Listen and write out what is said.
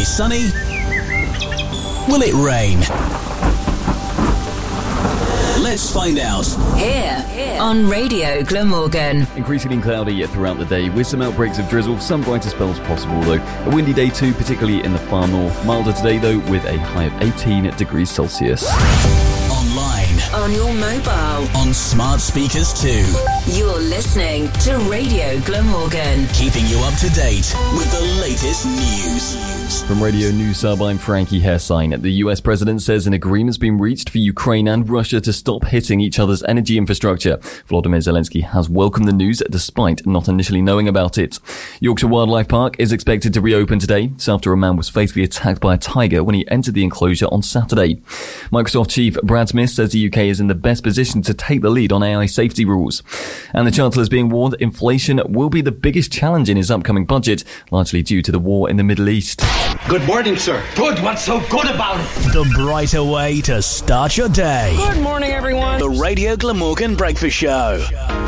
be sunny? Will it rain? Let's find out. Here on Radio Glamorgan. Increasingly cloudy throughout the day with some outbreaks of drizzle, some brighter spells possible though. A windy day too, particularly in the far north. Milder today though with a high of 18 degrees Celsius. Online. On your mobile. On smart speakers too. You're listening to Radio Glamorgan. Keeping you up to date with the latest news. From Radio News Sub, I'm Frankie Hersign. The US president says an agreement's been reached for Ukraine and Russia to stop hitting each other's energy infrastructure. Volodymyr Zelensky has welcomed the news despite not initially knowing about it. Yorkshire Wildlife Park is expected to reopen today. It's after a man was fatally attacked by a tiger when he entered the enclosure on Saturday. Microsoft chief Brad Smith says the UK is in the best position to take the lead on AI safety rules. And the Chancellor is being warned inflation will be the biggest challenge in his upcoming budget, largely due to the war in the Middle East. Good morning, sir. Good. What's so good about it? The brighter way to start your day. Good morning, everyone. The Radio Glamorgan Breakfast Show.